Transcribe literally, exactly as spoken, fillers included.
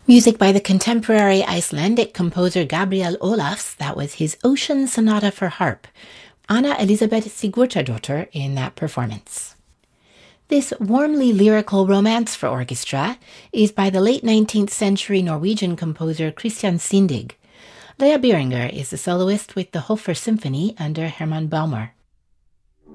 Music by the contemporary Icelandic composer Gabriel Olafs. That was his Ocean Sonata for harp. Anna Elisabeth Sigurðardóttir in that performance. This warmly lyrical romance for orchestra is by the late nineteenth century Norwegian composer Christian Sindig. Leah Beringer is the soloist with the Hofer Symphony under Hermann Baumer.